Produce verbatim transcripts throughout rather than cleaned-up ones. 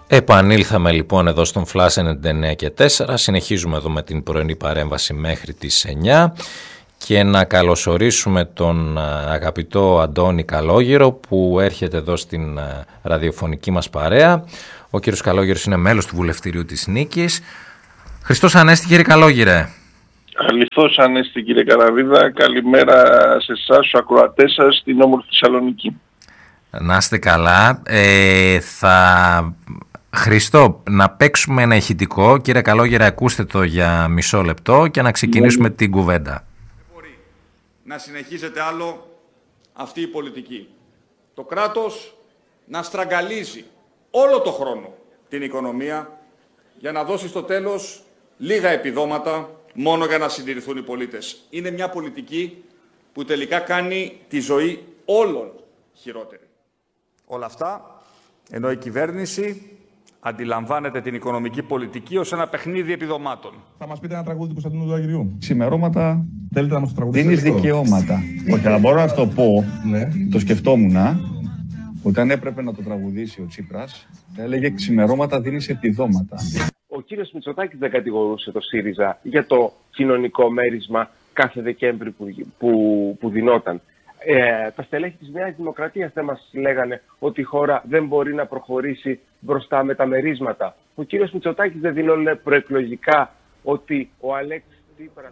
Επανήλθαμε λοιπόν εδώ στον Flash ενενήντα εννέα και τέσσερα, συνεχίζουμε εδώ με την πρωινή παρέμβαση μέχρι τις εννιά και να καλωσορίσουμε τον αγαπητό Αντώνη Καλόγυρο που έρχεται εδώ στην ραδιοφωνική μας παρέα. Ο κύριος Καλόγυρος είναι μέλος του Βουλευτηρίου της Νίκης. Χριστός Ανέστη, κύριε Καλόγυρε. Χριστός Ανέστη, κύριε Καραβίδα. Καλημέρα σε εσάς, στους ακροατές σας, στην όμορφη Θεσσαλονίκη. Να είστε καλά. Ε, θα... Χριστό, να παίξουμε ένα ηχητικό. Κύριε Καλόγυρα, ακούστε το για μισό λεπτό και να ξεκινήσουμε yeah. την κουβέντα. Δεν μπορεί να συνεχίζεται άλλο αυτή η πολιτική. Το κράτος να στραγγαλίζει όλο το χρόνο την οικονομία για να δώσει στο τέλος λίγα επιδόματα μόνο για να συντηρηθούν οι πολίτες. Είναι μια πολιτική που τελικά κάνει τη ζωή όλων χειρότερη. Όλα αυτά ενώ η κυβέρνηση αντιλαμβάνεται την οικονομική πολιτική ως ένα παιχνίδι επιδομάτων. Θα μας πείτε ένα τραγούδι του Κωνσταντίνου του Αγγελιού. Ξημερώματα. Θέλετε να μας το τραγουδήσετε? Δίνεις δικαιώματα. Όχι, αλλά μπορώ να το πω. Ναι. Το σκεφτόμουν. Όταν έπρεπε να το τραγουδήσει ο Τσίπρας, έλεγε ξημερώματα δίνεις επιδόματα. Ο κύριος Μητσοτάκης δεν κατηγορούσε το ΣΥΡΙΖΑ για το κοινωνικό μέρισμα κάθε Δεκέμβρη που, που, που δινόταν. Ε, τα στελέχη της Νέας Δημοκρατίας δεν μας λέγανε ότι η χώρα δεν μπορεί να προχωρήσει μπροστά με τα μερίσματα. Ο κύριος Μητσοτάκης δεν δήλωνε προεκλογικά ότι ο Αλέξης Τσίπρας...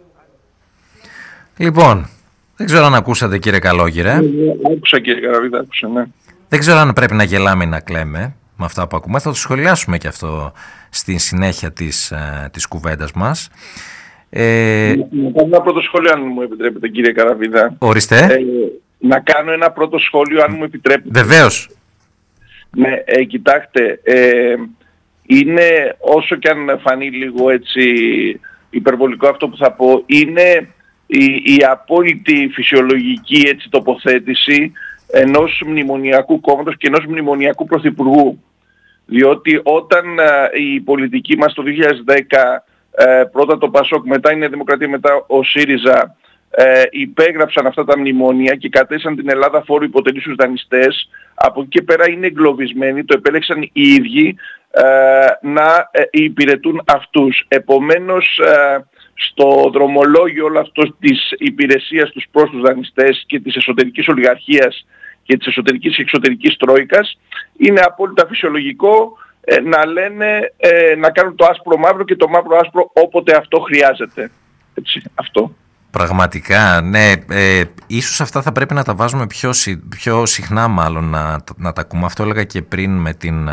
Λοιπόν, δεν ξέρω αν ακούσατε, κύριε Καλόγυρε. Άκουσα, κύριε Καραβίδα, άκουσα, ναι. Δεν ξέρω αν πρέπει να γελάμε ή να κλαίμε με αυτά που ακούμε. Θα το σχολιάσουμε και αυτό στη συνέχεια της, της κουβέντας μας. Ε... Να κάνω ένα πρώτο σχόλιο, αν μου επιτρέπετε, κύριε Καραβίδα. Ορίστε. Ε, να κάνω ένα πρώτο σχόλιο, αν μου επιτρέπετε. Βεβαίως. Ναι, ε, κοιτάξτε, ε, είναι, όσο και αν φανεί λίγο έτσι υπερβολικό αυτό που θα πω, είναι η, η απόλυτη φυσιολογική έτσι, τοποθέτηση ενός μνημονιακού κόμματος και ενός μνημονιακού πρωθυπουργού. Διότι όταν α, η πολιτική μας το δύο χιλιάδες δέκα, ε, πρώτα το ΠΑΣΟΚ, μετά η Νέα Δημοκρατία, μετά ο ΣΥΡΙΖΑ, ε, υπέγραψαν αυτά τα μνημόνια και κατέσαν την Ελλάδα φόρου υποτελεί στους δανειστές, από εκεί και πέρα είναι εγκλωβισμένοι, το επέλεξαν οι ίδιοι ε, να ε, υπηρετούν αυτούς. Επομένως, ε, στο δρομολόγιο όλο αυτό της υπηρεσίας τους προς τους δανειστές και της εσωτερικής ολιγαρχίας και της εσωτερικής και εξωτερικής τρόικας, είναι απόλυτα φυσιολογικό ε, να λένε, ε, να κάνουν το άσπρο μαύρο και το μαύρο άσπρο όποτε αυτό χρειάζεται. Έτσι, αυτό. Πραγματικά, ναι. Ε, ίσως αυτά θα πρέπει να τα βάζουμε πιο, πιο συχνά μάλλον να, να τα ακούμε. Αυτό έλεγα και πριν με την...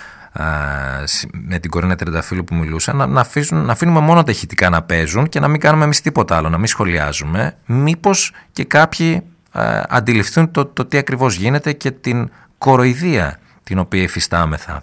με την Κορίνα Τριανταφύλλου που μιλούσα, να, να, αφήσουν, να αφήνουμε μόνο τα ηχητικά να παίζουν και να μην κάνουμε εμείς τίποτα άλλο, να μην σχολιάζουμε. Μήπως και κάποιοι α, αντιληφθούν το, το τι ακριβώς γίνεται και την κοροϊδία την οποία υφιστάμεθα.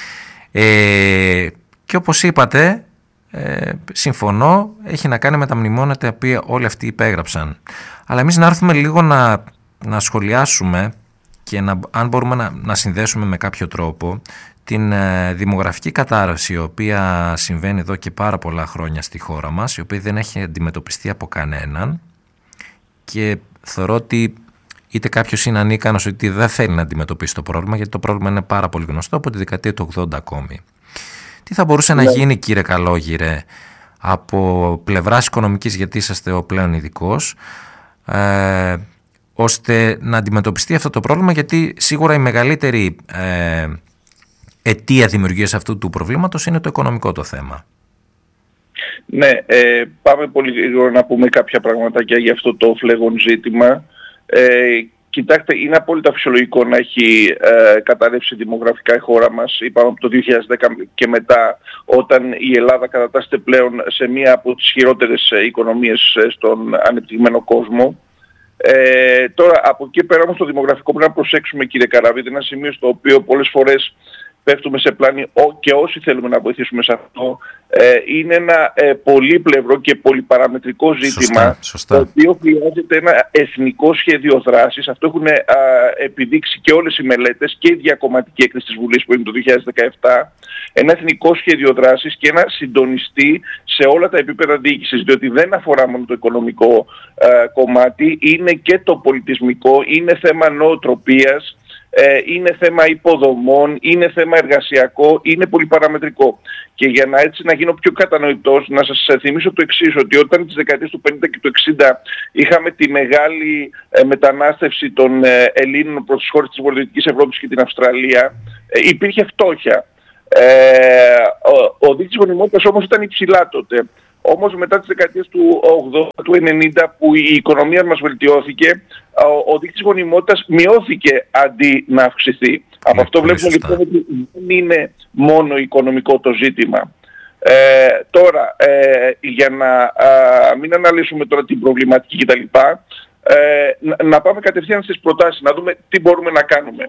Ε, και όπως είπατε, ε, συμφωνώ, έχει να κάνει με τα μνημόνια τα οποία όλοι αυτοί υπέγραψαν. Αλλά εμείς να έρθουμε λίγο να, να σχολιάσουμε και να, αν μπορούμε να, να συνδέσουμε με κάποιο τρόπο την ε, δημογραφική κατάρρευση η οποία συμβαίνει εδώ και πάρα πολλά χρόνια στη χώρα μας, η οποία δεν έχει αντιμετωπιστεί από κανέναν και θεωρώ ότι είτε κάποιος είναι ανίκανος είτε δεν θέλει να αντιμετωπίσει το πρόβλημα, γιατί το πρόβλημα είναι πάρα πολύ γνωστό από τη δεκαετία του ογδόντα ακόμη. Τι θα μπορούσε yeah. να γίνει, κύριε Καλόγυρε, από πλευράς οικονομικής, γιατί είσαστε ο πλέον ειδικός, ε, ώστε να αντιμετωπιστεί αυτό το πρόβλημα, γιατί σίγουρα η μεγαλύτερη ε, αιτία δημιουργίας αυτού του προβλήματος είναι το οικονομικό το θέμα. Ναι, ε, πάμε πολύ γρήγορα να πούμε κάποια πραγματάκια για αυτό το φλέγον ζήτημα. Ε, κοιτάξτε, είναι απόλυτα φυσιολογικό να έχει ε, καταρρεύσει δημογραφικά η χώρα μας. Είπαμε από το δύο χιλιάδες δέκα και μετά, όταν η Ελλάδα κατατάσσεται πλέον σε μία από τις χειρότερες οικονομίες στον ανεπτυγμένο κόσμο. Ε, τώρα, από εκεί πέρα όμως το δημογραφικό πρέπει να προσέξουμε, κύριε Καραβίδη, ένα σημείο στο οποίο πολλές φορές πέφτουμε σε πλάνη και όσοι θέλουμε να βοηθήσουμε σε αυτό, ε, είναι ένα ε, πολύπλευρο και πολυπαραμετρικό ζήτημα, σωστά, σωστά. το οποίο χρειάζεται ένα εθνικό σχέδιο δράσης. Αυτό έχουν α, επιδείξει και όλες οι μελέτες και η διακομματική έκθεση της Βουλής που είναι το δύο χιλιάδες δεκαεπτά. Ένα εθνικό σχέδιο δράσης και ένα συντονιστή σε όλα τα επίπεδα διοίκησης, διότι δεν αφορά μόνο το οικονομικό α, κομμάτι, είναι και το πολιτισμικό, είναι θέμα νοοτροπίας. ε, είναι θέμα υποδομών, είναι θέμα εργασιακό, είναι πολυπαραμετρικό. Και για να έτσι να γίνω πιο κατανοητός, να σας θυμίσω το εξής, ότι όταν τις δεκαετίες του πενήντα και του εξήντα είχαμε τη μεγάλη ε, μετανάστευση των ε, Ελλήνων προς τις χώρες της Βορειοδυτικής Ευρώπης και την Αυστραλία, ε, υπήρχε φτώχεια. Ε, ο, ο δείκτης γονιμότητας όμως ήταν υψηλά τότε. Όμως μετά τις δεκαετίες του ογδόντα, του ενενήντα που η οικονομία μας βελτιώθηκε, ο, ο δείκτης γονιμότητας μειώθηκε αντί να αυξηθεί. Είναι Από αυτό βλέπουμε λοιπόν ότι δεν είναι μόνο οικονομικό το ζήτημα. Ε, τώρα, ε, για να α, μην αναλύσουμε τώρα την προβληματική κτλ, ε, να, να πάμε κατευθείαν στις προτάσεις, να δούμε τι μπορούμε να κάνουμε.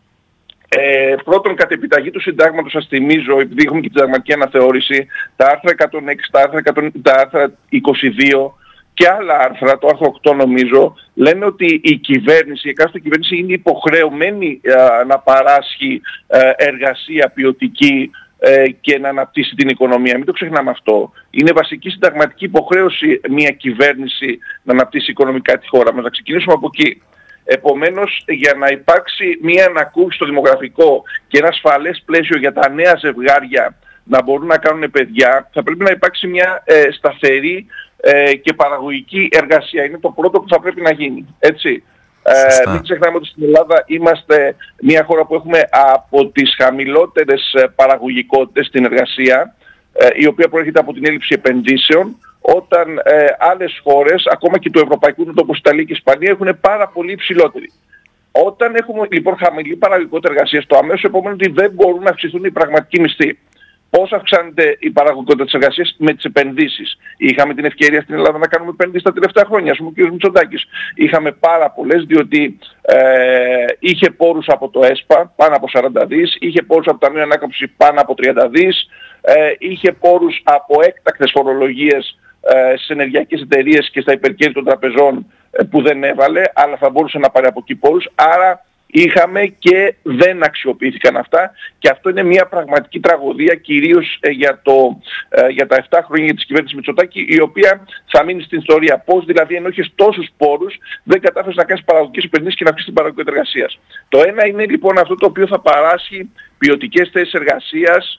Ε, πρώτον, κατ' επιταγή του συντάγματος, σας θυμίζω, επειδή έχουμε και τη συνταγματική αναθεώρηση, τα άρθρα εκατόν έξι, τα άρθρα, εκατό, τα άρθρα είκοσι δύο και άλλα άρθρα, το άρθρο οκτώ νομίζω, λένε ότι η κυβέρνηση, η εκάστοτε κυβέρνηση είναι υποχρεωμένη α, να παράσχει α, εργασία ποιοτική ε, και να αναπτύσσει την οικονομία. Μην το ξεχνάμε αυτό. Είναι βασική συνταγματική υποχρέωση μια κυβέρνηση να αναπτύσσει οικονομικά τη χώρα μας. Να ξεκινήσουμε από εκεί. Επομένως, για να υπάρξει μια ανακούφιση στο δημογραφικό και ένα ασφαλές πλαίσιο για τα νέα ζευγάρια να μπορούν να κάνουν παιδιά, θα πρέπει να υπάρξει μια ε, σταθερή ε, και παραγωγική εργασία. Είναι το πρώτο που θα πρέπει να γίνει. Έτσι. Ε, μην ξεχνάμε ότι στην Ελλάδα είμαστε μια χώρα που έχουμε από τις χαμηλότερες παραγωγικότητες στην εργασία, ε, η οποία προέρχεται από την έλλειψη επενδύσεων, όταν ε, άλλες χώρες, ακόμα και του Ευρωπαϊκού Νότου όπως Ιταλία και Ισπανία, έχουν πάρα πολύ υψηλότερη. Όταν έχουμε λοιπόν χαμηλή παραγωγικότητα εργασίας, το αμέσως επόμενο είναι ότι δεν μπορούν να αυξηθούν οι πραγματικοί μισθοί. Πώς αυξάνεται η παραγωγικότητα της εργασίας? Με τις επενδύσεις. Είχαμε την ευκαιρία στην Ελλάδα να κάνουμε επενδύσεις τα τελευταία χρόνια. Ας πούμε ο κ. Μητσοτάκης. Είχαμε πάρα πολλές, διότι ε, είχε πόρους από το ΕΣΠΑ πάνω από σαράντα δις, είχε πόρους από το Ταμείο Ανάκαμψης πάνω από τριάντα δις, ε, είχε πόρους από έκτακτες φορολογίες ε, στις ενεργειακές εταιρείες και στα υπερκέρδη των τραπεζών ε, που δεν έβαλε, αλλά θα μπορούσε να πάρει από εκεί πόρους. Άρα είχαμε και δεν αξιοποιήθηκαν αυτά, και αυτό είναι μια πραγματική τραγωδία, κυρίως ε, για, το, ε, για τα επτά χρόνια της κυβέρνησης Μητσοτάκη, η οποία θα μείνει στην ιστορία. Πώς δηλαδή, ενώ είχες τόσους πόρους, δεν κατάφερες να κάνεις παραγωγικές επενδύσεις και να αυξήσεις την παραγωγικότητα εργασίας. Το ένα είναι λοιπόν αυτό το οποίο θα παράσχει ποιοτικές θέσεις εργασίας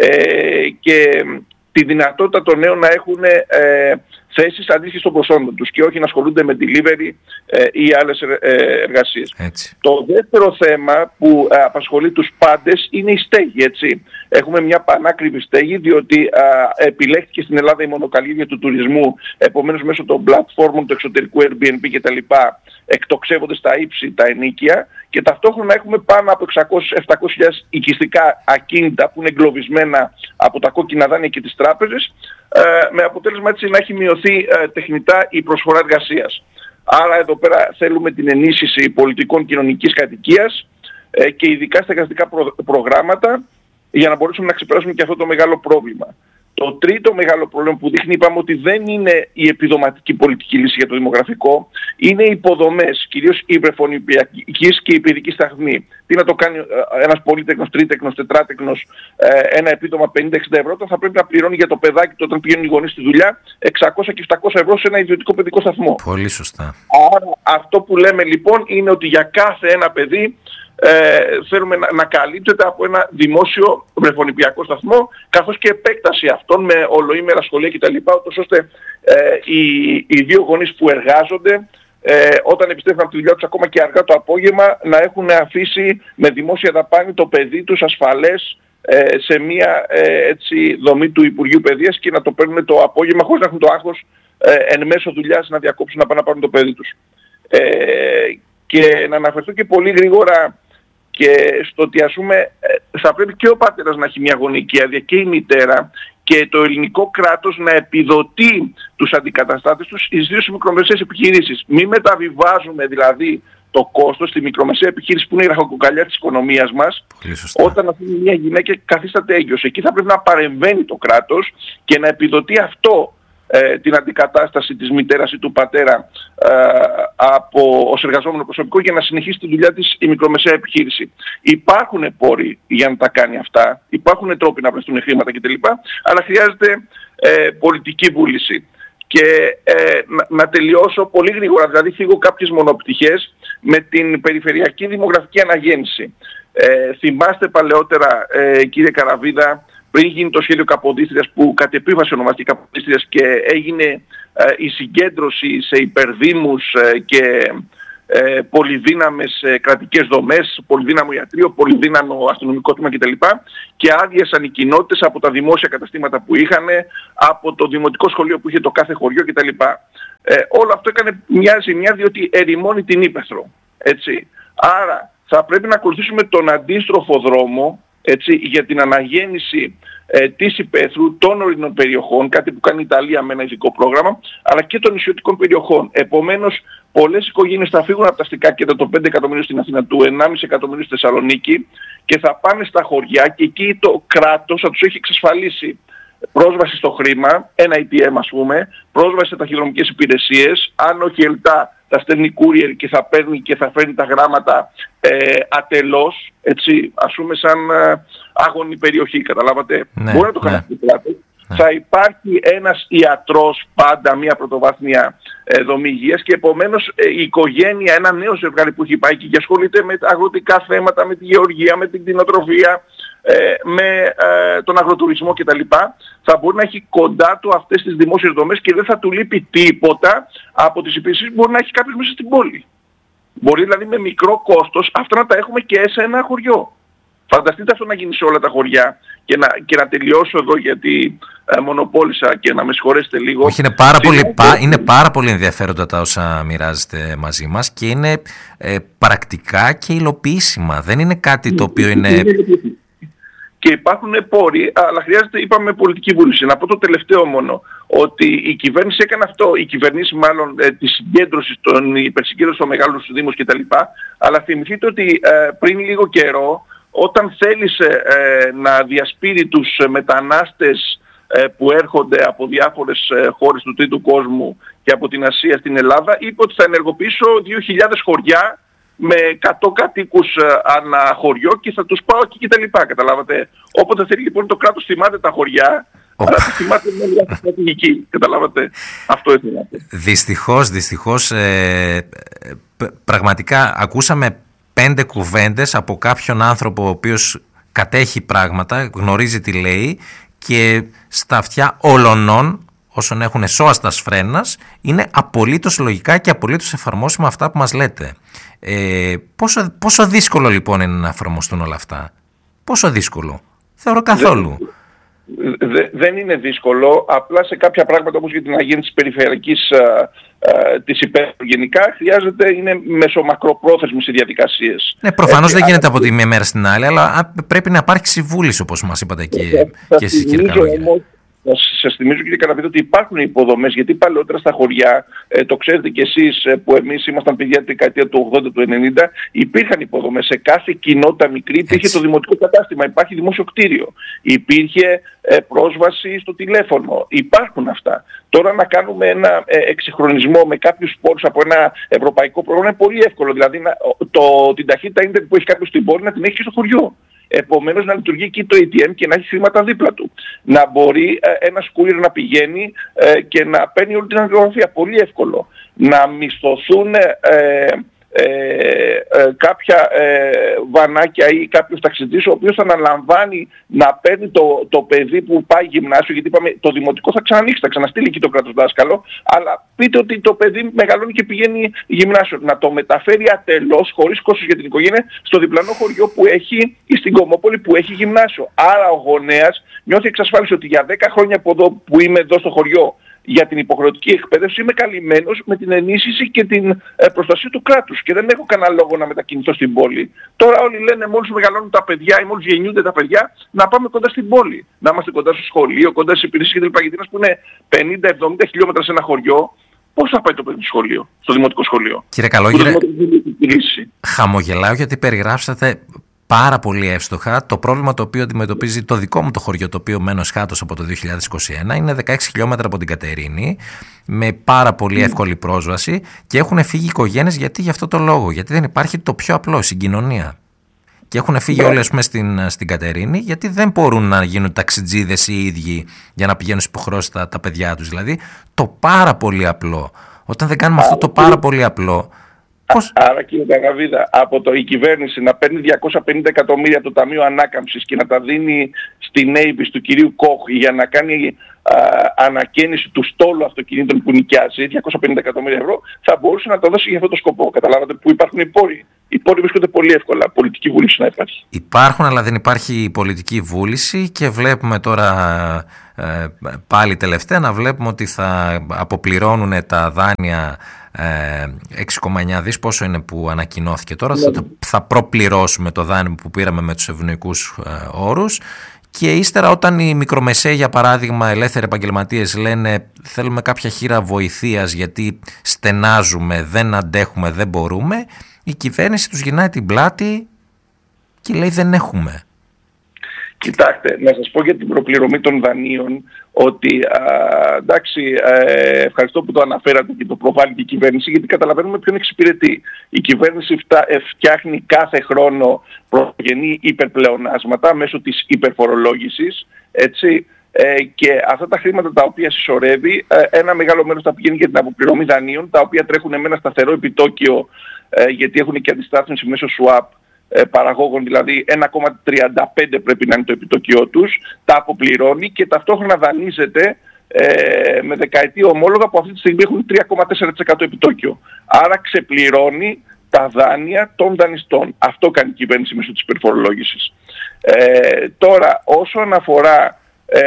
ε, και τη δυνατότητα των νέων να έχουν ε, θέσεις αντίστοιχες των προσόντων τους και όχι να ασχολούνται με delivery ε, ή άλλες ε, εργασίες. Έτσι. Το δεύτερο θέμα που ε, απασχολεί τους πάντες είναι η στέγη, έτσι. Έχουμε μια πανάκριβη στέγη, διότι ε, επιλέχθηκε στην Ελλάδα η μονοκαλλιέργεια του τουρισμού, επομένως μέσω των πλατφόρμων του εξωτερικού Airbnb κτλ. Εκτοξεύονται στα ύψη τα ενοίκια, και ταυτόχρονα έχουμε πάνω από εξακόσιες με επτακόσιες χιλιάδες οικιστικά ακίνητα που είναι εγκλωβισμένα από τα κόκκινα δάνεια και τις τράπεζες, ε, με αποτέλεσμα έτσι να έχει μειωθεί ε, τεχνητά η προσφορά εργασίας. Άρα εδώ πέρα θέλουμε την ενίσχυση πολιτικών κοινωνικής κατοικίας ε, και ειδικά στα εργαστικά προ, προγράμματα, για να μπορέσουμε να ξεπεράσουμε και αυτό το μεγάλο πρόβλημα. Το τρίτο μεγάλο πρόβλημα που δείχνει, είπαμε ότι δεν είναι η επιδοματική πολιτική λύση για το δημογραφικό, είναι οι υποδομές, κυρίως η βρεφονιπιακής και η παιδική σταθμή. Τι να το κάνει ένας πολύτεκνος, τρίτεκνος, τετράτεκνος, ένα επίδομα πενήντα με εξήντα ευρώ, όταν θα πρέπει να πληρώνει για το παιδάκι του όταν πηγαίνουν οι γονείς στη δουλειά εξακόσια και επτακόσια ευρώ σε ένα ιδιωτικό παιδικό σταθμό. Πολύ σωστά. Άρα αυτό που λέμε λοιπόν είναι ότι για κάθε ένα παιδί Ε, θέλουμε να, να καλύπτεται από ένα δημόσιο βρεφονιπιακό σταθμό, καθώς και επέκταση αυτών με ολοήμερα σχολεία κτλ. Ώστε ε, οι, οι δύο γονείς που εργάζονται ε, όταν επιστρέφουν από τη δουλειά τους ακόμα και αργά το απόγευμα να έχουν αφήσει με δημόσια δαπάνη το παιδί τους ασφαλές ε, σε μια ε, έτσι, δομή του Υπουργείου Παιδείας, και να το παίρνουν το απόγευμα χωρίς να έχουν το άγχος ε, εν μέσω δουλειάς να διακόψουν να πάνε να πάρουν το παιδί τους. Ε, και να αναφερθώ και πολύ γρήγορα και στο ότι ας πούμε θα πρέπει και ο πατέρας να έχει μια γονική άδεια και η μητέρα, και το ελληνικό κράτος να επιδοτεί τους αντικαταστάτες τους, ιδίως στις μικρομεσαίες επιχειρήσεις. Μην μεταβιβάζουμε δηλαδή το κόστος στη μικρομεσαία επιχείρηση που είναι η ραχοκοκαλιά της οικονομίας μας, όταν αυτή μια γυναίκα καθίσταται έγκυος. Εκεί θα πρέπει να παρεμβαίνει το κράτος και να επιδοτεί αυτό ε, την αντικατάσταση της μητέρας ή του πατέρα ε, από ως εργαζόμενο προσωπικό, για να συνεχίσει τη δουλειά της η μικρομεσαία επιχείρηση. Υπάρχουν πόροι για να τα κάνει αυτά, υπάρχουν τρόποι να βρεθούν χρήματα κτλ. Αλλά χρειάζεται ε, πολιτική βούληση. Και ε, να, να τελειώσω πολύ γρήγορα, δηλαδή φύγω κάποιες μονοπτυχές. με την περιφερειακή δημογραφική αναγέννηση. Ε, θυμάστε παλαιότερα, ε, κύριε Καραβίδα, πριν γίνει το σχέδιο Καποδίστριας, που κατ' επίφαση ονομαστηκε Καποδίστριας και έγινε ε, η συγκέντρωση σε υπερδήμους ε, και ε, πολυδύναμες ε, κρατικές δομές, πολυδύναμο ιατρείο, πολυδύναμο αστυνομικό τμήμα κτλ. Και άδειασαν οι κοινότητες από τα δημόσια καταστήματα που είχαν, από το δημοτικό σχολείο που είχε το κάθε χωριό κτλ. Ε, όλο αυτό έκανε μια ζημιά, διότι ερημώνει την ύπαιθρο. Έτσι. Άρα θα πρέπει να ακολουθήσουμε τον αντίστροφο δρόμο, έτσι, για την αναγέννηση ε, της υπαίθρου, των ορεινών περιοχών, κάτι που κάνει η Ιταλία με ένα ειδικό πρόγραμμα, αλλά και των νησιωτικών περιοχών. Επομένως, πολλές οικογένειες θα φύγουν από τα αστικά κέντρα, το πέντε εκατομμύρια στην Αθήνα, του ενάμιση εκατομμύρια στη Θεσσαλονίκη, και θα πάνε στα χωριά, και εκεί το κράτος θα τους έχει εξασφαλίσει πρόσβαση στο χρήμα, ένα έι τι εμ ας πούμε, πρόσβαση σε ταχυδρομικές υπηρεσίες, αν όχι ελτά τα στέλνει courier και θα παίρνει και θα φέρνει τα γράμματα ε, ατελώς, έτσι, ας πούμε σαν ε, άγονη περιοχή, καταλάβατε. Ναι, μπορεί να το κάνει αυτό το κράτος. Ναι. Θα υπάρχει ένας ιατρός πάντα, μια πρωτοβάθμια ε, δομή υγείας, και επομένως ε, η οικογένεια, ένα νέο ζευγάρι που έχει πάει και ασχολείται με τα αγροτικά θέματα, με τη γεωργία, με την κτηνοτροφία, ε, με ε, τον αγροτουρισμό κτλ. Θα μπορεί να έχει κοντά του αυτές τις δημόσιες δομές και δεν θα του λείπει τίποτα από τις υπηρεσίες που μπορεί να έχει κάποιος μέσα στην πόλη. Μπορεί δηλαδή με μικρό κόστος αυτά να τα έχουμε και σε ένα χωριό. Φανταστείτε αυτό να γίνει σε όλα τα χωριά, και να, και να τελειώσω εδώ, γιατί ε, μονοπόλησα, και να με συγχωρέσετε λίγο. Όχι, είναι πάρα, πολύ, πά, είναι πάρα πολύ ενδιαφέροντα τα όσα μοιράζεστε μαζί μας, και είναι ε, πρακτικά και υλοποιήσιμα. Δεν είναι κάτι το οποίο είναι... Και υπάρχουν πόροι, αλλά χρειάζεται, είπαμε, πολιτική βούληση. Να πω το τελευταίο μόνο, ότι η κυβέρνηση έκανε αυτό, η κυβέρνηση μάλλον ε, της συγκέντρωσης, των υπερσυγκέντρωσης των μεγάλων δήμους κτλ. Αλλά θυμηθείτε ότι ε, πριν λίγο καιρό, όταν θέλησε ε, να διασπείρει τους μετανάστες ε, που έρχονται από διάφορες ε, χώρες του τρίτου κόσμου και από την Ασία στην Ελλάδα, είπε ότι θα ενεργοποιήσω δύο χιλιάδες χωριά με εκατό κατοίκους ε, ανά χωριό και θα τους πάω εκεί κτλ. Καταλάβατε. Όποτε θέλει λοιπόν το κράτος, θυμάται τα χωριά, oh. αλλά θυμάται μια στρατηγική. Καταλάβατε. Αυτό ήθελα. Δυστυχώς, δυστυχώς, ε, πραγματικά ακούσαμε πέντε κουβέντες από κάποιον άνθρωπο ο οποίος κατέχει πράγματα, γνωρίζει τι λέει, και στα αυτιά όλων όσων έχουν σώαστας φρένας είναι απολύτως λογικά και απολύτως εφαρμόσιμα αυτά που μας λέτε. Ε, πόσο, πόσο δύσκολο λοιπόν είναι να εφαρμοστούν όλα αυτά? Πόσο δύσκολο? Θεωρώ καθόλου. Δε, δεν είναι δύσκολο, απλά σε κάποια πράγματα, όπως για την αγέννηση περιφερειακής α, α, της υπαίθρου γενικά, χρειάζεται, είναι μεσομακροπρόθεσμες οι διαδικασίες. Ναι, προφανώς δεν γίνεται από τη μία μέρα στην άλλη, αλλά πρέπει να υπάρξει βούληση, όπως μας είπατε και, και εσείς, κύριε Καλόγερε. Σας θυμίζω, κύριε Καραβίδη, ότι υπάρχουν υποδομές, γιατί παλαιότερα στα χωριά, ε, το ξέρετε κι εσείς ε, που εμείς ήμασταν παιδιά τη δεκαετία του ογδόντα, του ενενήντα, υπήρχαν υποδομές. Σε κάθε κοινότητα μικρή υπήρχε Έτσι. το δημοτικό κατάστημα, υπάρχει δημόσιο κτίριο, υπήρχε ε, πρόσβαση στο τηλέφωνο. Υπάρχουν αυτά. Τώρα να κάνουμε ένα ε, εξυγχρονισμό με κάποιους πόρους από ένα ευρωπαϊκό πρόγραμμα είναι πολύ εύκολο. Δηλαδή να, το, την ταχύτητα ίντερνετ που έχει κάποιος στην πόλη να την έχει και στο χωριό. Επομένως να λειτουργεί εκεί το έι τι εμ και να έχει χρήματα δίπλα του. Να μπορεί ε, ένας courier να πηγαίνει ε, και να παίρνει όλη την αντιγραφία. Πολύ εύκολο. Να μισθωθούν ε, ε, ε, κάποια ε, βανάκια ή κάποιος ταξιτής ο οποίος θα αναλαμβάνει να παίρνει το, το παιδί που πάει γυμνάσιο, γιατί είπαμε το δημοτικό θα ξανανοίξει, θα ξαναστείλει εκεί το κράτος δάσκαλο, αλλά πείτε ότι το παιδί μεγαλώνει και πηγαίνει γυμνάσιο. Να το μεταφέρει ατελώς, χωρίς κόστος για την οικογένεια, στο διπλανό χωριό που έχει ή στην Κομόπολη που έχει γυμνάσιο. Άρα ο γονέας νιώθει εξασφάλιση ότι για δέκα χρόνια από εδώ που είμαι εδώ στο χωριό, για την υποχρεωτική εκπαίδευση είμαι καλυμμένος με την ενίσχυση και την ε, προστασία του κράτους και δεν έχω κανένα λόγο να μετακινηθώ στην πόλη. Τώρα όλοι λένε μόλις μεγαλώνουν τα παιδιά ή μόλις γεννιούνται τα παιδιά να πάμε κοντά στην πόλη. Να είμαστε κοντά στο σχολείο, κοντά στις υπηρεσίες κλπ. Γιατί που είναι πενήντα με εβδομήντα χιλιόμετρα σε ένα χωριό, πώς θα πάει το παιδί στο σχολείο, στο δημοτικό σχολείο? Κύριε Καλόγερε, χαμογελάω γιατί περιγράψατε πάρα πολύ εύστοχα το πρόβλημα το οποίο αντιμετωπίζει το δικό μου το χωριό, το οποίο μένω σχάτως από το δύο χιλιάδες είκοσι ένα. Είναι δεκαέξι χιλιόμετρα από την Κατερίνη, με πάρα πολύ εύκολη πρόσβαση, και έχουν φύγει οικογένειες γιατί γι' αυτό το λόγο. Γιατί δεν υπάρχει το πιο απλό, συγκοινωνία. Και έχουν φύγει όλες πούμε, στην, στην Κατερίνη, γιατί δεν μπορούν να γίνουν ταξιτζίδες οι ίδιοι για να πηγαίνουν στις υποχρεώσεις τα, τα παιδιά τους. Δηλαδή το πάρα πολύ απλό. Όταν δεν κάνουμε αυτό το πάρα πολύ απλό, Πώς... Άρα, κύριε Καραβίδα, από το η κυβέρνηση να παίρνει διακόσια πενήντα εκατομμύρια από το Ταμείο Ανάκαμψης και να τα δίνει στην Avis του κυρίου Κοχ για να κάνει α, ανακαίνιση του στόλου αυτοκινήτων που νοικιάζει, διακόσια πενήντα εκατομμύρια ευρώ, θα μπορούσε να το δώσει για αυτόν τον σκοπό. Καταλάβατε που υπάρχουν οι πόροι. Οι πόροι βρίσκονται πολύ εύκολα. Πολιτική βούληση να υπάρχει. Υπάρχουν, αλλά δεν υπάρχει πολιτική βούληση και βλέπουμε τώρα ε, πάλι τελευταία να βλέπουμε ότι θα αποπληρώνουν τα δάνεια έξι κόμμα εννιά δις, πόσο είναι που ανακοινώθηκε τώρα, ναι. θα, θα προπληρώσουμε το δάνειο που πήραμε με τους ευνοϊκούς ε, όρους και ύστερα όταν οι μικρομεσαίοι, για παράδειγμα ελεύθεροι επαγγελματίες, λένε θέλουμε κάποια χείρα βοηθείας γιατί στενάζουμε, δεν αντέχουμε, δεν μπορούμε, η κυβέρνηση τους γυρνάει την πλάτη και λέει δεν έχουμε. Κοιτάξτε, να σας πω για την προπληρωμή των δανείων ότι α, εντάξει, ε, ευχαριστώ που το αναφέρατε και το προβάλλει και η κυβέρνηση, γιατί καταλαβαίνουμε ποιον εξυπηρετεί. Η κυβέρνηση φτά, ε, φτιάχνει κάθε χρόνο πρωτογενή υπερπλεονάσματα μέσω της υπερφορολόγησης, έτσι, ε, και αυτά τα χρήματα τα οποία συσσωρεύει, ε, ένα μεγάλο μέρος θα πηγαίνει για την αποπληρωμή δανείων, τα οποία τρέχουν με ένα σταθερό επιτόκιο, ε, γιατί έχουν και αντιστάθμιση μέσω swap παραγόγων, δηλαδή ένα κόμμα τριάντα πέντε πρέπει να είναι το επιτόκιό τους, τα αποπληρώνει και ταυτόχρονα δανείζεται ε, με δεκαετή ομόλογα που αυτή τη στιγμή έχουν τρία κόμμα τέσσερα τοις εκατό επιτόκιο. Άρα ξεπληρώνει τα δάνεια των δανειστών. Αυτό κάνει η κυβέρνηση μέσω της υπερφορολόγησης. Ε, τώρα, όσον αφορά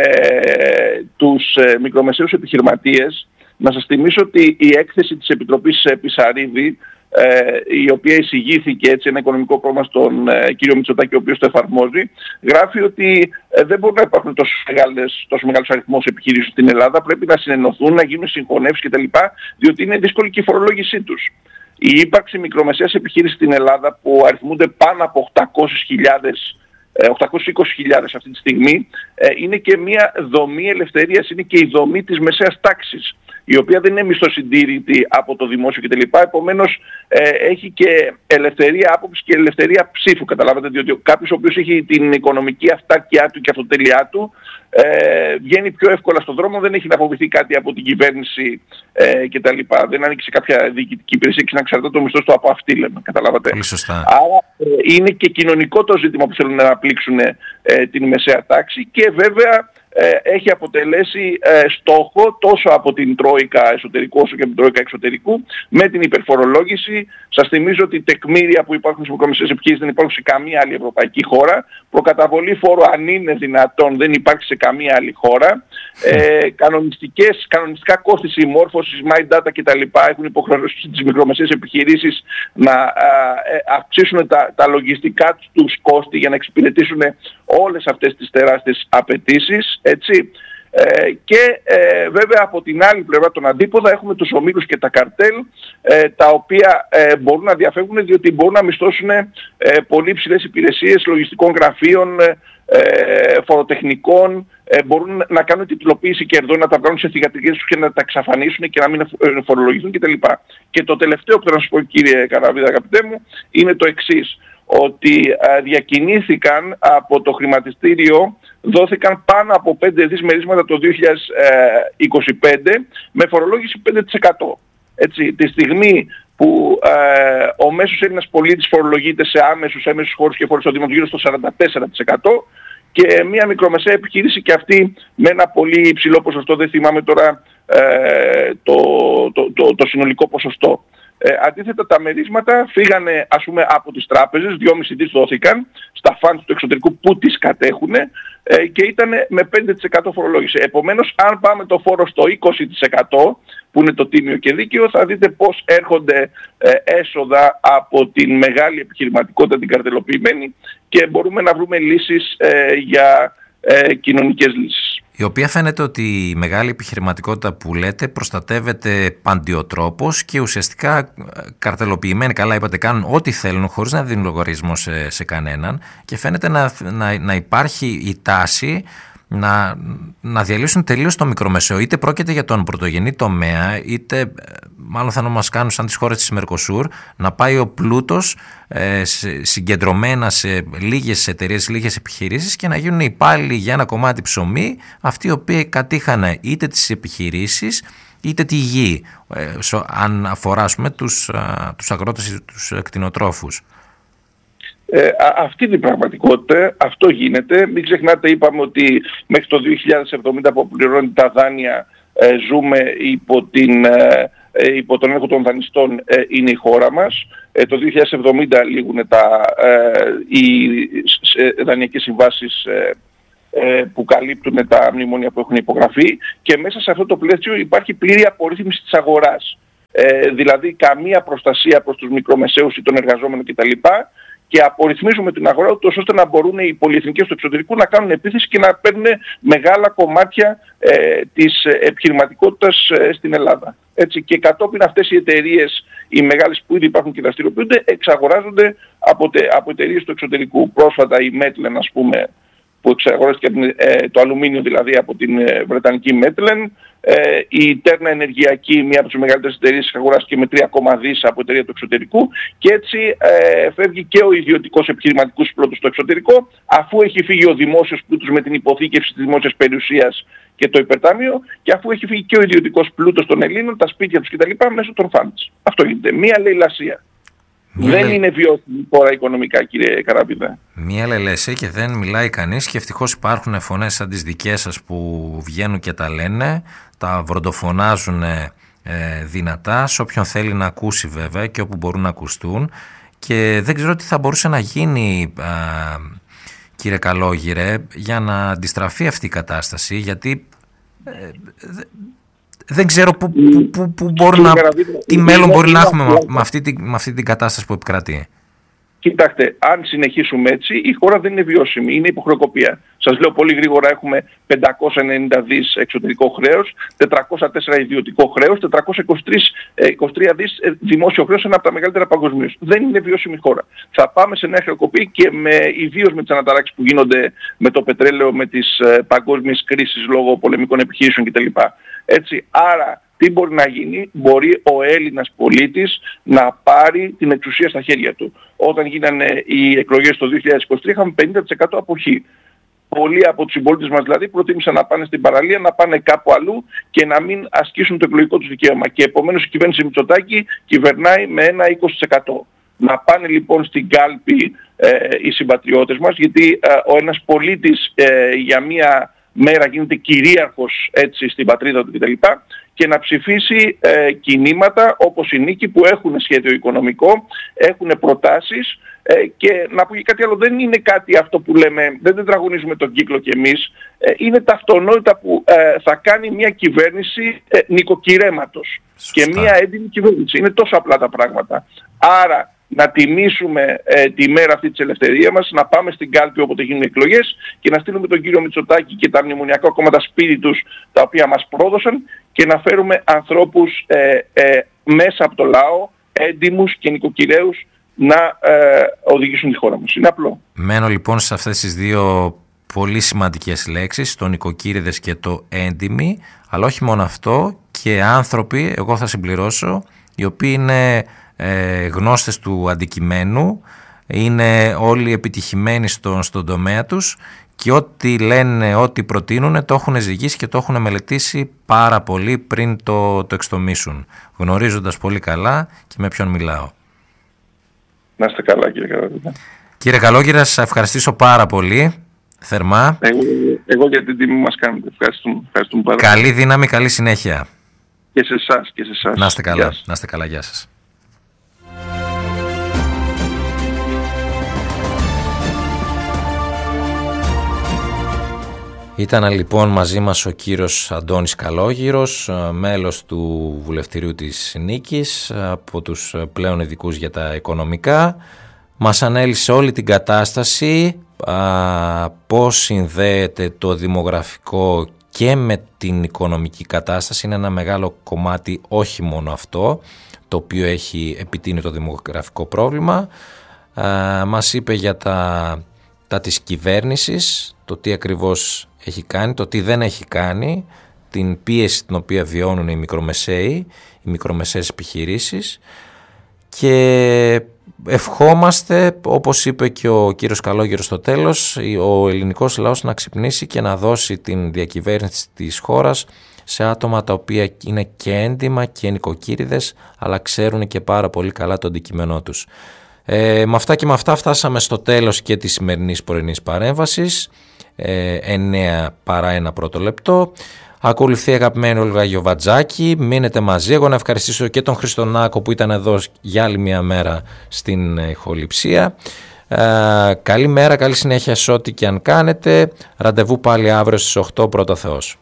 ε, τους ε, μικρομεσαίους επιχειρηματίες, να σας θυμίσω ότι η έκθεση της Επιτροπής Πισαρίδη, Ε, η οποία εισηγήθηκε έτσι ένα οικονομικό πρόγραμμα στον ε, κύριο Μητσοτάκη, ο οποίος το εφαρμόζει, γράφει ότι ε, δεν μπορεί να υπάρχουν τόσο, μεγάλες, τόσο μεγάλος αριθμός επιχειρήσεων στην Ελλάδα, πρέπει να συνενωθούν, να γίνουν συγχωνεύσεις κτλ. Διότι είναι δύσκολη και η φορολόγησή τους. Η ύπαρξη μικρομεσαίας επιχείρησης στην Ελλάδα που αριθμούνται πάνω από οκτακόσιες χιλιάδες, οκτακόσιες είκοσι χιλιάδες αυτή τη στιγμή, ε, είναι και μια δομή ελευθερίας, είναι και η δομή της μεσαίας τάξης, η οποία δεν είναι μισθοσυντήρητη από το δημόσιο κτλ. Επομένως ε, έχει και ελευθερία άποψη και ελευθερία ψήφου. Καταλάβατε, διότι κάποιος ο οποίος έχει την οικονομική αυτάρκειά του και αυτοτέλειά του ε, βγαίνει πιο εύκολα στον δρόμο, δεν έχει να φοβηθεί κάτι από την κυβέρνηση ε, κτλ. Δεν ανήκει σε κάποια διοικητική υπηρεσία και να εξαρτάται το μισθό του από αυτή, λέμε. Καταλάβατε. Πολύ σωστά. Άρα ε, είναι και κοινωνικό το ζήτημα που θέλουν να αναπλήξουν ε, την μεσαία τάξη και βέβαια Ε, έχει αποτελέσει ε, στόχο τόσο από την Τρόικα εσωτερικού όσο και από την Τρόικα εξωτερικού με την υπερφορολόγηση. Σας θυμίζω ότι τεκμήρια που υπάρχουν στις μικρομεσαίες επιχειρήσεις δεν υπάρχουν σε καμία άλλη ευρωπαϊκή χώρα. Προκαταβολή φόρου, αν είναι δυνατόν, δεν υπάρχει σε καμία άλλη χώρα. Ε, κανονιστικές, κανονιστικά κόστη συμμόρφωσης, my data κτλ. Έχουν υποχρεώσει τις μικρομεσαίες επιχειρήσεις να α, ε, αυξήσουν τα, τα λογιστικά τους κόστη για να εξυπηρετήσουν όλες αυτές τις τεράστιες απαιτήσεις. Έτσι. Ε, και ε, βέβαια από την άλλη πλευρά των αντίποδα έχουμε τους ομίλους και τα καρτέλ, ε, τα οποία ε, μπορούν να διαφεύγουν διότι μπορούν να μισθώσουν ε, πολύ ψηλές υπηρεσίες λογιστικών γραφείων, ε, φοροτεχνικών, ε, μπορούν να κάνουν τιτλοποίηση κερδών, να τα βγάλουν σε θυγατρικές τους και να τα εξαφανίσουν και να μην φορολογηθούν κτλ. Και το τελευταίο που θέλω να σας πω, κύριε Καραβίδα, αγαπητέ μου, είναι το εξής, ότι ε, διακινήθηκαν από το χρηματιστήριο, δόθηκαν πάνω από πέντε δις μερίσματα το δύο χιλιάδες είκοσι πέντε με φορολόγηση πέντε τοις εκατό. Έτσι, τη στιγμή που ε, ο μέσος Έλληνας πολίτης φορολογείται σε άμεσους, έμεσους φόρους και φόρους εισοδήματος γύρω στο σαράντα τέσσερα τοις εκατό και μια μικρομεσαία επιχείρηση και αυτή με ένα πολύ υψηλό ποσοστό, δεν θυμάμαι τώρα ε, το, το, το, το συνολικό ποσοστό. Ε, αντίθετα τα μερίσματα φύγανε ας πούμε από τις τράπεζες, δυόμισι δις δόθηκαν στα φαντς του εξωτερικού που τις κατέχουν ε, και ήταν με πέντε τοις εκατό φορολόγηση. Επομένως αν πάμε το φόρο στο είκοσι τοις εκατό που είναι το τίμιο και δίκαιο, θα δείτε πώς έρχονται ε, έσοδα από την μεγάλη επιχειρηματικότητα, την καρτελοποιημένη, και μπορούμε να βρούμε λύσεις ε, για ε, κοινωνικές λύσεις. Η οποία φαίνεται ότι η μεγάλη επιχειρηματικότητα που λέτε προστατεύεται παντιοτρόπως και ουσιαστικά καρτελοποιημένοι, καλά είπατε, κάνουν ό,τι θέλουν χωρίς να δίνουν λογαριασμό σε, σε κανέναν και φαίνεται να, να, να υπάρχει η τάση να, να διαλύσουν τελείως το μικρομεσαίο. Είτε πρόκειται για τον πρωτογενή τομέα, είτε μάλλον θα μας κάνουν σαν τις χώρες της Μερκοσούρ, να πάει ο πλούτος ε, συγκεντρωμένα σε λίγες εταιρείες, λίγες επιχειρήσεις και να γίνουν υπάλληλοι για ένα κομμάτι ψωμί, αυτοί οι οποίοι κατήχαν είτε τις επιχειρήσεις είτε τη γη, ε, αν αφορά ας πούμε, τους, α, τους αγρότες ή τους κτηνοτρόφους. Ε, αυτή είναι η πραγματικότητα, αυτό γίνεται. Μην ξεχνάτε, είπαμε ότι μέχρι το δύο χιλιάδες εβδομήντα που πληρώνει τα δάνεια ε, ζούμε υπό, την, ε, υπό τον έλεγχο των δανειστών, ε, είναι η χώρα μας. Ε, το δύο χιλιάδες εβδομήντα λήγουν τα, ε, οι ε, δανειακές συμβάσεις ε, ε, που καλύπτουν τα μνημόνια που έχουν υπογραφεί και μέσα σε αυτό το πλαίσιο υπάρχει πλήρη απορρίθμιση της αγοράς. Ε, δηλαδή καμία προστασία προς τους μικρομεσαίους ή των εργαζόμενων κτλ. Και απορριθμίζουμε την αγορά ούτως ώστε να μπορούν οι πολυεθνικές του εξωτερικού να κάνουν επίθεση και να παίρνουν μεγάλα κομμάτια ε, της επιχειρηματικότητας ε, στην Ελλάδα. Έτσι, και κατόπιν αυτές οι εταιρείες, οι μεγάλες που ήδη υπάρχουν και δραστηριοποιούνται, εξαγοράζονται από, τε, από εταιρείες του εξωτερικού. Πρόσφατα η Μέτλεν, ας πούμε, που εξαγοράστηκε ε, το αλουμίνιο δηλαδή από την ε, Βρετανική Μέτλεν. Ε, η Τέρνα Ενεργειακή, μία από τις μεγαλύτερες εταιρείες, αγοράστηκε με τρία κόμμα δύο από εταιρεία του εξωτερικού και έτσι ε, φεύγει και ο ιδιωτικός επιχειρηματικός πλούτος στο εξωτερικό, αφού έχει φύγει ο δημόσιος πλούτος με την υποθήκευση της δημόσιας περιουσίας και το υπερτάμιο, και αφού έχει φύγει και ο ιδιωτικός πλούτος των Ελλήνων, τα σπίτια τους κτλ. Μέσω των funds. Αυτό γίνεται. Μία λαιλασία. Μία δεν λε... είναι βιώσιμη χώρα οικονομικά, κύριε Καράπηδα. Μία λελέση και δεν μιλάει κανείς, και ευτυχώς υπάρχουν φωνές σαν τις δικές σας που βγαίνουν και τα λένε, τα βροντοφωνάζουν ε, δυνατά, σε όποιον θέλει να ακούσει βέβαια και όπου μπορούν να ακουστούν, και δεν ξέρω τι θα μπορούσε να γίνει, α, κύριε Καλόγυρε, για να αντιστραφεί αυτή η κατάσταση, γιατί ε, δε, δεν ξέρω που, που, που, που μπορεί να, τι μέλλον μπορεί να έχουμε με αυτή, τη, με αυτή την κατάσταση που επικρατεί. Κοιτάξτε, αν συνεχίσουμε έτσι, η χώρα δεν είναι βιώσιμη, είναι υποχρεοκοπία. Σας λέω πολύ γρήγορα, έχουμε πεντακόσια ενενήντα δις εξωτερικό χρέος, τετρακόσια τέσσερα ιδιωτικό χρέος, τετρακόσια είκοσι τρία δις δημόσιο χρέος, ένα από τα μεγαλύτερα παγκοσμίως. Δεν είναι βιώσιμη χώρα. Θα πάμε σε νέα χρεοκοπή και με, ιδίως με τις αναταράξεις που γίνονται με το πετρέλαιο, με τις ε, παγκόσμιες κρίσεις λόγω πολεμικών επιχειρήσεων κτλ. Έτσι, άρα τι μπορεί να γίνει? Μπορεί ο Έλληνας πολίτης να πάρει την εξουσία στα χέρια του. Όταν γίνανε οι εκλογές το δύο χιλιάδες είκοσι τρία είχαμε πενήντα τοις εκατό αποχή. Πολλοί από τους συμπολίτες μας δηλαδή προτίμησαν να πάνε στην παραλία, να πάνε κάπου αλλού και να μην ασκήσουν το εκλογικό τους δικαίωμα. Και επομένως η κυβέρνηση Μητσοτάκη κυβερνάει με ένα είκοσι τοις εκατό. Να πάνε λοιπόν στην κάλπη ε, οι συμπατριώτες μας, γιατί ε, ο ένας πολίτης ε, για μία μέρα γίνεται κυρίαρχος έτσι στην πατρίδα του κτλ. Και να ψηφίσει ε, κινήματα όπως η Νίκη που έχουν σχέδιο οικονομικό, έχουν προτάσεις ε, και να πω και κάτι άλλο, δεν είναι κάτι αυτό που λέμε, δεν τετραγωνίζουμε τον κύκλο κι εμείς, ε, είναι τα αυτονόητα που ε, θα κάνει μια κυβέρνηση ε, νοικοκυρέματος και μια έντιμη κυβέρνηση. Είναι τόσο απλά τα πράγματα. Άρα να τιμήσουμε ε, τη μέρα αυτή της ελευθερίας μας, να πάμε στην κάλπη όποτε γίνουν εκλογές και να στείλουμε τον κύριο Μητσοτάκη και τα μνημονιακά κόμματα σπίτι τους τα οποία μας πρόδωσαν και να φέρουμε ανθρώπους ε, ε, μέσα από το λαό, έντιμους και νοικοκυρέους να ε, οδηγήσουν τη χώρα μας. Είναι απλό. Μένω λοιπόν σε αυτές τις δύο πολύ σημαντικές λέξεις, το νοικοκύριδες και το έντιμοι, αλλά όχι μόνο αυτό, και άνθρωποι, εγώ θα συμπληρώσω, οι οποίοι είναι ε, γνώστες του αντικειμένου, είναι όλοι επιτυχημένοι στο, στον τομέα τους και ό,τι λένε, ό,τι προτείνουν το έχουν ζυγίσει και το έχουν μελετήσει πάρα πολύ πριν το, το εξτομίσουν, γνωρίζοντας πολύ καλά και με ποιον μιλάω. Να είστε καλά, κύριε Καλόγυρα. Κύριε Καλόγυρα, σας ευχαριστήσω πάρα πολύ, θερμά. Εγώ, εγώ για την τιμή μας κάνετε. Ευχαριστούμε, ευχαριστούμε πάρα πολύ. Καλή δύναμη, καλή συνέχεια. Και σε εσάς και σε εσάς. Να είστε καλά, να είστε καλά, γεια σας. Ήταν λοιπόν μαζί μας ο κύριος Αντώνης Καλόγυρος, μέλος του Βουλευτηρίου της Νίκης, από τους πλέον ειδικούς για τα οικονομικά. Μας ανέλησε όλη την κατάσταση, α, πώς συνδέεται το δημογραφικό και με την οικονομική κατάσταση. Είναι ένα μεγάλο κομμάτι, όχι μόνο αυτό, το οποίο έχει επιτείνει το δημογραφικό πρόβλημα. Α, μας είπε για τα... τα της κυβέρνησης, το τι ακριβώς έχει κάνει, το τι δεν έχει κάνει, την πίεση την οποία βιώνουν οι μικρομεσαίοι, οι μικρομεσαίες επιχειρήσεις, και ευχόμαστε, όπως είπε και ο κύριος Καλόγερος στο τέλος, ο ελληνικός λαός να ξυπνήσει και να δώσει την διακυβέρνηση της χώρας σε άτομα τα οποία είναι και έντιμα και νοικοκύριδες, αλλά ξέρουν και πάρα πολύ καλά το αντικείμενό τους. Ε, με αυτά και με αυτά φτάσαμε στο τέλος και της σημερινής πρωινής παρέμβασης, ε, εννέα παρά ένα πρώτο λεπτό. Ακολουθεί αγαπημένη Όλγα Γιοβατζάκη, μείνετε μαζί. Εγώ να ευχαριστήσω και τον Χριστονάκο που ήταν εδώ για άλλη μια μέρα στην ηχοληψία. Ε, καλή μέρα, καλή συνέχεια σε ό,τι και αν κάνετε. Ραντεβού πάλι αύριο στις οκτώ, πρώτα Θεός.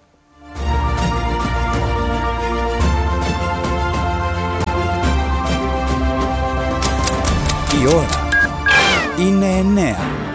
Η ώρα είναι εννέα.